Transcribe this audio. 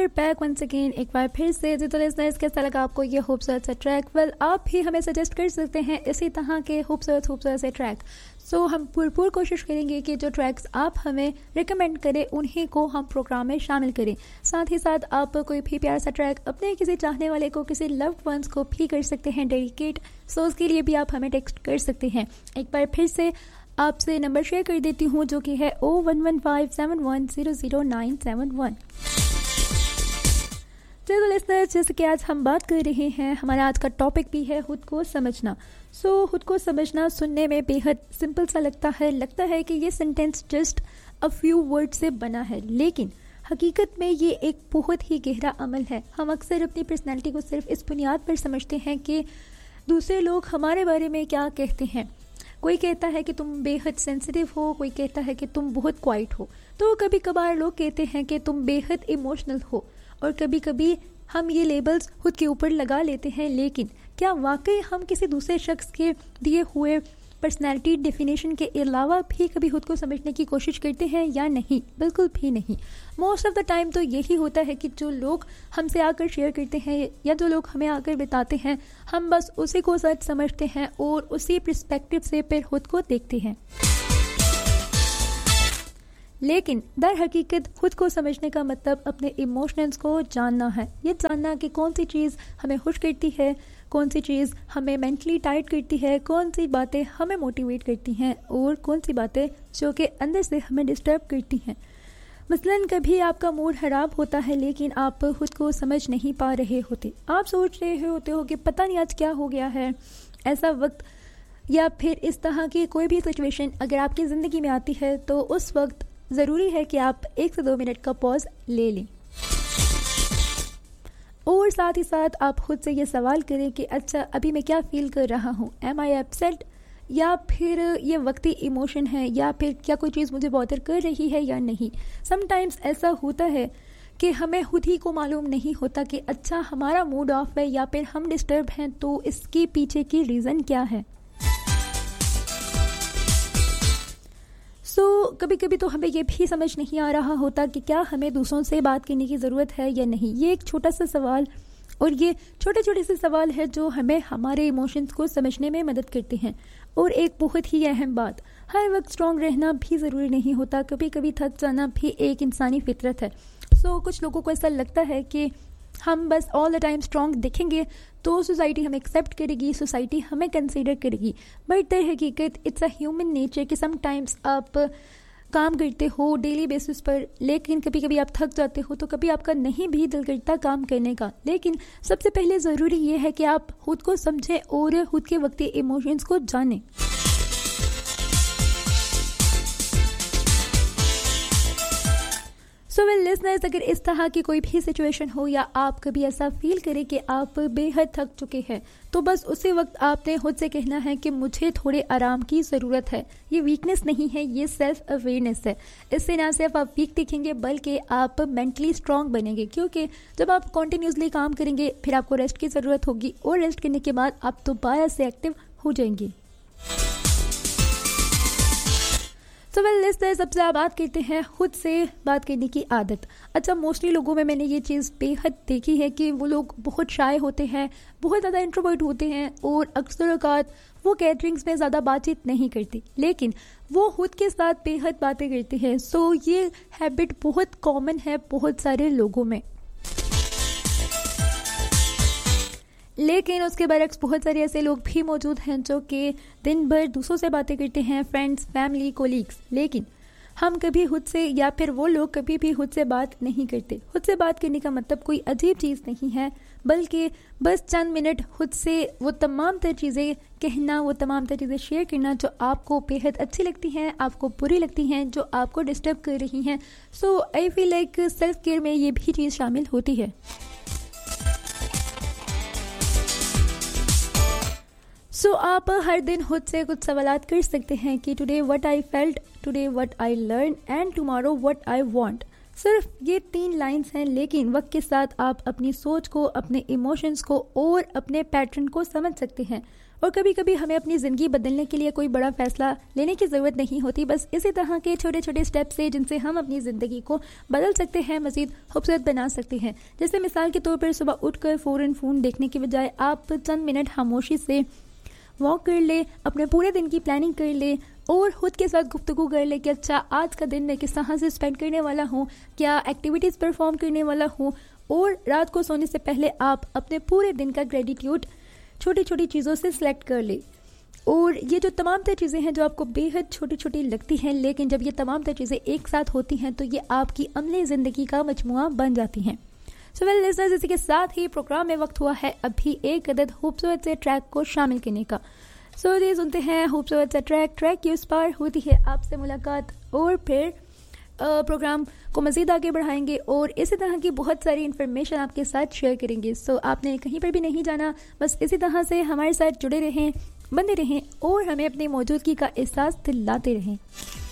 Are back once again एक बार फिर से। तो लिसनर्स, कैसा लगा आपको ये खूबसूरत सा ट्रैक? वेल, आप भी हमें सजेस्ट कर सकते हैं इसी तरह के खूबसूरत से ट्रैक। सो हम भरपूर कोशिश करेंगे कि जो ट्रैक्स आप हमें रिकमेंड करें उन्हीं को हम प्रोग्राम में शामिल करें। साथ ही साथ आप कोई भी प्यारा सा ट्रैक अपने किसी चाहने वाले को, किसी लव्ड वंस को भी कर सकते हैं डेडिकेट। सो उसके लिए भी आप हमें टेक्स्ट कर सकते हैं। एक बार फिर से आपसे नंबर शेयर कर देती हूँ, जो कि है 011571000971। चलो लिसनर्स, जैसे कि आज हम बात कर रहे हैं, हमारा आज का टॉपिक भी है खुद को समझना। खुद को समझना सुनने में बेहद सिंपल सा लगता है कि ये sentence just a few word से बना है, लेकिन हकीकत में ये एक बहुत ही गहरा अमल है। हम अक्सर अपनी पर्सनैलिटी को सिर्फ इस बुनियाद पर समझते हैं कि दूसरे लोग हमारे बारे में क्या कहते हैं। कोई कहता है कि तुम बेहद सेंसिटिव हो, कोई कहता है कि तुम बहुत क्वाइट हो, तो कभी कभार लोग कहते हैं कि तुम बेहद इमोशनल हो, और कभी कभी हम ये लेबल्स खुद के ऊपर लगा लेते हैं। लेकिन क्या वाकई हम किसी दूसरे शख्स के दिए हुए पर्सनैलिटी डेफिनेशन के अलावा भी कभी खुद को समझने की कोशिश करते हैं या नहीं? बिल्कुल भी नहीं। मोस्ट ऑफ द टाइम तो यही होता है कि जो लोग हमसे आकर शेयर करते हैं या जो लोग हमें आकर बताते हैं, हम बस उसी को सच समझते हैं और उसी पर्सपेक्टिव से फिर खुद को देखते हैं। लेकिन दर हकीकत खुद को समझने का मतलब अपने इमोशंस को जानना है। ये जानना कि कौन सी चीज़ हमें खुश करती है, कौन सी चीज़ हमें मेंटली टाइट करती है, कौन सी बातें हमें मोटिवेट करती हैं और कौन सी बातें जो कि अंदर से हमें डिस्टर्ब करती हैं। मसलन कभी आपका मूड खराब होता है लेकिन आप खुद को समझ नहीं पा रहे होते। आप सोच रहे होते हो कि पता नहीं आज क्या हो गया है। ऐसा वक्त या फिर इस तरह की कोई भी सिचुएशन अगर आपकी ज़िंदगी में आती है तो उस वक्त ज़रूरी है कि आप 1 से 2 मिनट का पॉज ले लें और साथ ही साथ आप खुद से ये सवाल करें कि अच्छा, अभी मैं क्या फील कर रहा हूँ? एम आई अपसेट, या फिर ये वक्ती इमोशन है, या फिर क्या कोई चीज़ मुझे बॉदर कर रही है या नहीं? समटाइम्स ऐसा होता है कि हमें खुद ही को मालूम नहीं होता कि अच्छा, हमारा मूड ऑफ है या फिर हम डिस्टर्ब हैं, तो इसके पीछे की रीज़न क्या है। कभी कभी तो हमें ये भी समझ नहीं आ रहा होता कि क्या हमें दूसरों से बात करने की ज़रूरत है या नहीं। ये एक छोटा सा सवाल और ये छोटे से सवाल है जो हमें हमारे इमोशंस को समझने में मदद करते हैं। और एक बहुत ही अहम बात, हर वक्त स्ट्रॉन्ग रहना भी ज़रूरी नहीं होता। कभी कभी थक जाना भी एक इंसानी फितरत है। कुछ लोगों को ऐसा लगता है कि हम बस ऑल द टाइम स्ट्रॉन्ग दिखेंगे तो सोसाइटी हमें एक्सेप्ट करेगी, सोसाइटी हमें कंसीडर करेगी। बट दर हकीकत इट्स अ ह्यूमन नेचर कि समटाइम्स आप काम करते हो डेली बेसिस पर, लेकिन कभी कभी आप थक जाते हो, तो कभी आपका नहीं भी दिल करता काम करने का। लेकिन सबसे पहले ज़रूरी ये है कि आप खुद को समझें और खुद के वक्ती इमोशंस को जानें। वेल लिसनर्स, अगर इस तरह की कोई भी सिचुएशन हो या आप कभी ऐसा फील करें कि आप बेहद थक चुके हैं, तो बस उसी वक्त आपने खुद से कहना है कि मुझे थोड़े आराम की ज़रूरत है। ये वीकनेस नहीं है, ये सेल्फ अवेयरनेस है। इससे ना सिर्फ आप वीक दिखेंगे बल्कि आप मेंटली स्ट्रांग बनेंगे, क्योंकि जब आप कॉन्टिन्यूसली काम करेंगे फिर आपको रेस्ट की ज़रूरत होगी और रेस्ट करने के बाद आप दोबारा से एक्टिव हो जाएंगे। वेल लिसनर्स, सबसे आप बात करते हैं खुद से बात करने की आदत। अच्छा, मोस्टली लोगों में मैंने ये चीज़ बेहद देखी है कि वो लोग बहुत शाय होते हैं, बहुत ज़्यादा इंट्रोवर्ट होते हैं और अक्सर औक़ात वो गैदरिंग्स में ज़्यादा बातचीत नहीं करती, लेकिन वो खुद के साथ बेहद बातें करते हैं। ये हैबिट बहुत कॉमन है बहुत सारे लोगों में। लेकिन उसके बरक्स बहुत सारे ऐसे लोग भी मौजूद हैं जो कि दिन भर दूसरों से बातें करते हैं, फ्रेंड्स, फैमिली, कोलीग्स, लेकिन हम कभी खुद से या फिर वो लोग कभी भी खुद से बात नहीं करते। खुद से बात करने का मतलब कोई अजीब चीज़ नहीं है, बल्कि बस चंद मिनट खुद से वो तमाम तर चीज़ें कहना, वो तमाम तर चीज़ें शेयर करना जो आपको बेहद अच्छी लगती हैं, आपको बुरी लगती हैं, जो आपको डिस्टर्ब कर रही हैं। I feel like self care में ये भी चीज़ शामिल होती है। आप हर दिन खुद से कुछ सवालात कर सकते हैं कि today what I felt, today what I learn and tomorrow what I want. सिर्फ ये 3 लाइंस हैं, लेकिन वक्त के साथ आप अपनी सोच को, अपने इमोशंस को और अपने पैटर्न को समझ सकते हैं और कभी कभी हमें अपनी ज़िंदगी बदलने के लिए कोई बड़ा फैसला लेने की ज़रूरत नहीं होती, बस इसी तरह के छोटे छोटे स्टेप से जिनसे हम अपनी ज़िंदगी को बदल सकते हैं, मज़ीद खूबसूरत बना सकते हैं। जैसे मिसाल के तौर पर सुबह उठकर फ़ौरन फ़ोन देखने के बजाय आप चंद मिनट खामोशी से वॉक कर ले, अपने पूरे दिन की प्लानिंग कर ले और खुद के साथ गुफ्तगू कर ले कि अच्छा आज का दिन मैं किस तरह से स्पेंड करने वाला हूँ, क्या एक्टिविटीज़ परफॉर्म करने वाला हूँ। और रात को सोने से पहले आप अपने पूरे दिन का ग्रेटिट्यूड छोटी छोटी चीज़ों से सिलेक्ट कर ले। और ये जो तमाम तर चीज़ें हैं जो आपको बेहद छोटी छोटी लगती हैं, लेकिन जब ये तमाम तर चीज़ें एक साथ होती हैं तो ये आपकी अमली ज़िंदगी का मजमुआ बन जाती हैं। सो वेल लिसनर्स, इसी के साथ ही प्रोग्राम में वक्त हुआ है अभी एक अदद खूबसूरत से ट्रैक को शामिल करने का। सो ये सुनते हैं खूबसूरत सा ट्रैक की उस पार होती है आपसे मुलाकात, और फिर प्रोग्राम को मज़ीद आगे बढ़ाएंगे और इसी तरह की बहुत सारी इन्फॉर्मेशन आपके साथ शेयर करेंगे। सो आपने कहीं पर भी नहीं जाना, बस इसी तरह से हमारे साथ जुड़े रहें, बने रहें और हमें अपनी मौजूदगी का एहसास दिलाते रहें।